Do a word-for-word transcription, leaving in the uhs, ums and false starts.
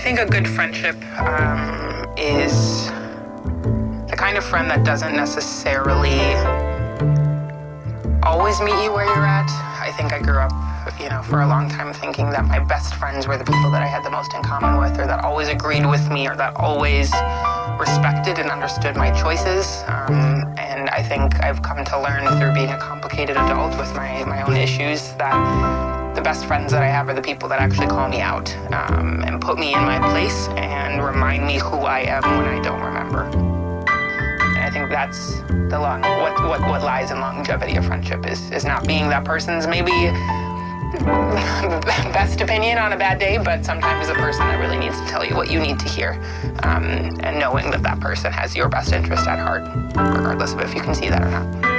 think a good friendship um, is the kind of friend that doesn't necessarily always meet you where you're at. I think I grew up, you know, for a long time thinking that my best friends were the people that I had the most in common with, or that always agreed with me, or that always respected and understood my choices. Um, and I think I've come to learn through being a complicated adult with my, my own issues that the best friends that I have are the people that actually call me out um, and put me in my place and remind me who I am when I don't remember. I think that's the long, what, what, what lies in longevity of friendship is, is not being that person's maybe best opinion on a bad day, but sometimes the person that really needs to tell you what you need to hear, um, and knowing that that person has your best interest at heart, regardless of if you can see that or not.